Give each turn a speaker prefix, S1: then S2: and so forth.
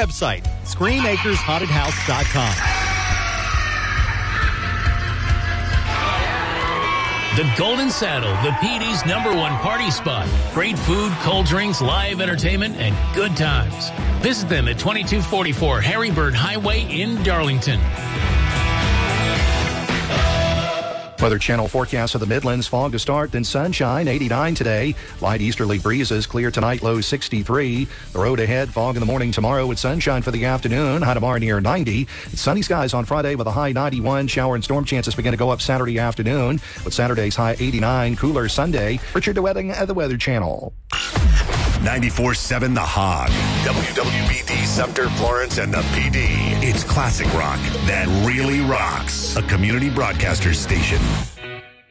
S1: website, ScreamAkersHauntedHouse.com.
S2: The Golden Saddle, the PD's #1 party spot. Great food, cold drinks, live entertainment, and good times. Visit them at 2244 Harry Bird Highway in Darlington.
S3: Weather Channel forecast for the Midlands. Fog to start, then sunshine, 89 today. Light easterly breezes, clear tonight, low 63. The road ahead, fog in the morning tomorrow with sunshine for the afternoon. High tomorrow near 90. It's sunny skies on Friday with a high 91. Shower and storm chances begin to go up Saturday afternoon with Saturday's high 89. Cooler Sunday. Richard DeWetting at the Weather Channel.
S4: 94.7 The Hog. WWBD, Sumter, Florence, and the PD. It's classic rock that really rocks. A community broadcaster station.